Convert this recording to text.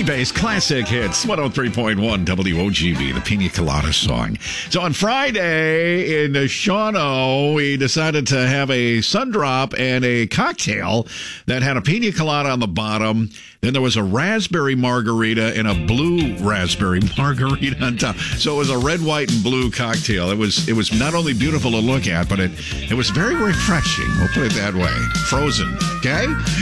Philly-based classic hits, 103.1 WOGB, the Pina Colada song. So on Friday in Shawano, we decided to have a sundrop and a cocktail that had a Pina Colada on the bottom. Then there was a raspberry margarita and a blue raspberry margarita on top. So it was a red, white, and blue cocktail. It was not only beautiful to look at, but it was very refreshing. We'll put it that way. Frozen. Okay?